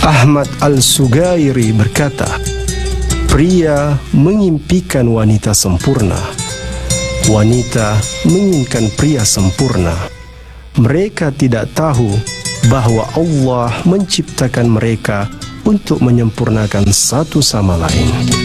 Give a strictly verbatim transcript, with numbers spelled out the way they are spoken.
Ahmad Al-Sugairi berkata, pria mengimpikan wanita sempurna, wanita menginginkan pria sempurna. Mereka tidak tahu bahawa Allah menciptakan mereka untuk menyempurnakan satu sama lain.